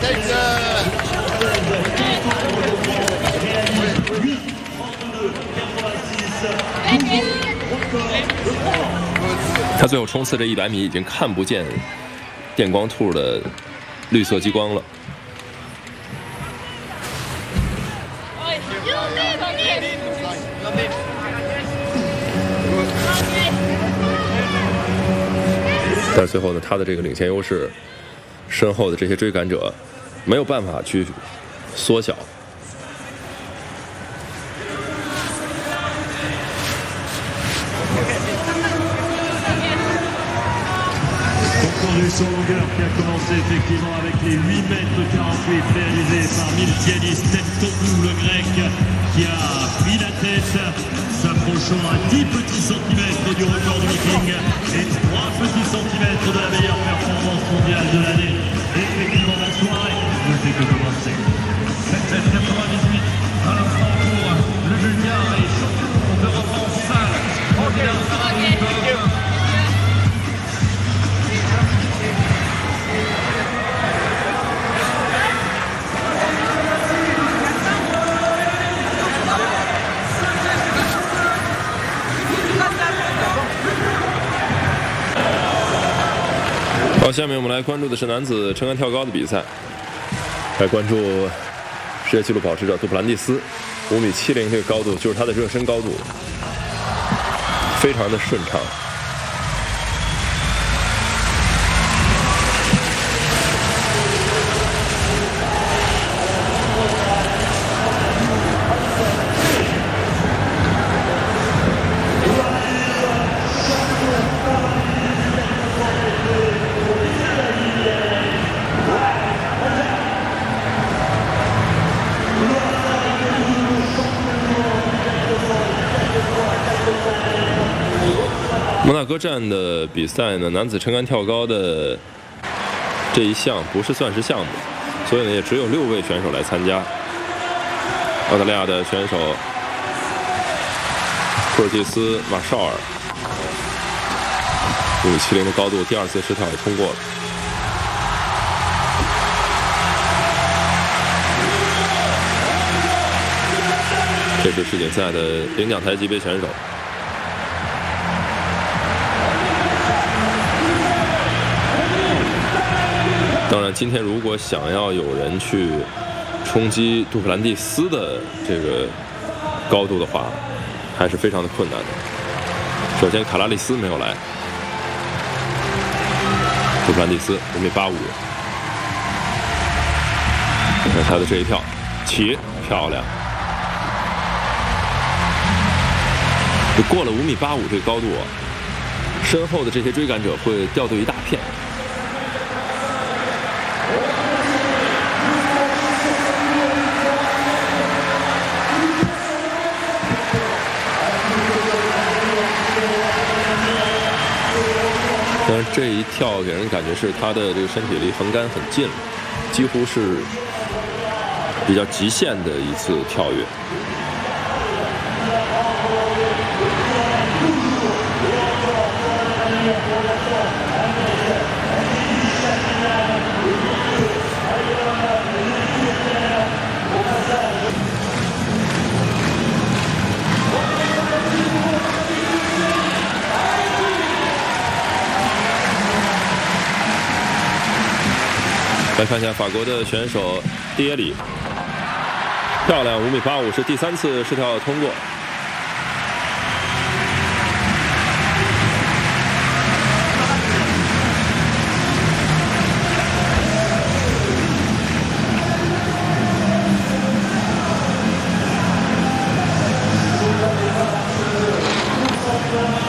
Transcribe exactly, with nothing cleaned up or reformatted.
他最后冲刺这一百米已经看不见电光兔的绿色激光了。但是最后呢，他的这个领先优势，身后的这些追赶者没有办法去缩小。 Son longueur qui a commencé effectivement avec les huit mètres quarante-huit réalisés par Miltiadis Teptoglou, le grec, qui a pris la tête, s'approchant à dix petits centimètres du record du viking et trois petits centimètres de la meilleure performance mondiale de l'année. Effectivement, la soirée ne fait que commencer. sept quatre-vingt-dix-huit à l'instant pour le Bulgare et champion d'Europe en salle. Okay. 好，下面我们来关注的是男子撑杆跳高的比赛。来关注世界纪录保持者杜普兰蒂斯，五米七零这个高度就是他的热身高度，非常的顺畅。 摩纳哥站的比赛呢，男子撑杆跳高的这一项不是钻石项目，所以呢也只有六位选手来参加。澳大利亚的选手库尔蒂斯·马绍尔五米七零的高度，第二次试跳也通过了。这是世锦赛的领奖台级别选手。 当然，今天如果想要有人去冲击杜普兰蒂斯的这个高度的话，还是非常的困难的。首先，卡拉利斯没有来，杜普兰蒂斯五米八五，你看他的这一跳，起漂亮，就过了五米八五这个高度啊，身后的这些追赶者会掉队一大片。 但是这一跳给人感觉是他的这个身体离横杆很近了，几乎是比较极限的一次跳跃。来看一下法国的选手迪耶里，漂亮，五米八五是第三次试跳通过。